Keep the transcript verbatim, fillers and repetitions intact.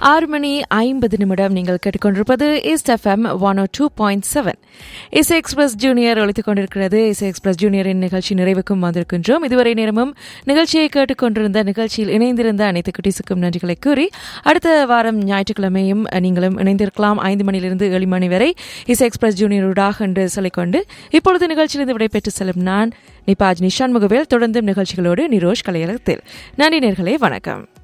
ஆறு மணி ஐம்பது நிமிடம் நீங்கள் கேட்டுக்கொண்டிருப்பது ஈஸ்ட் எஃப்எம் ஒன் ஓ டூ பாயிண்ட் செவன். இசை எக்ஸ்பிரஸ் ஜூனியர் ஒழித்துக் கொண்டிருக்கிறது. இசை எக்ஸ்பிரஸ் ஜூனியரின் நிகழ்ச்சி நிறைவுக்கும் வந்திருக்கின்றோம். இதுவரை நேரமும் நிகழ்ச்சியை கேட்டுக்கொண்டிருந்த, நிகழ்ச்சியில் இணைந்திருந்த அனைத்து குட்டீஸுக்கும் நன்றிகளை கூறி, அடுத்த வாரம் ஞாயிற்றுக்கிழமையும் நீங்களும் இணைந்திருக்கலாம். ஐந்து மணியிலிருந்து ஏழு மணி வரை இசை எக்ஸ்பிரஸ் ஜூனியருடாக என்று சொல்லிக்கொண்டு இப்பொழுது நிகழ்ச்சியிலிருந்து விடைபெற்று செல்லும் நான் நிபாஜ் நிஷான் முகவேல். தொடர்ந்தும் நிகழ்ச்சிகளோடு நிரோஷ் கலையரத்தில். நன்றி நேர்களே, வணக்கம்.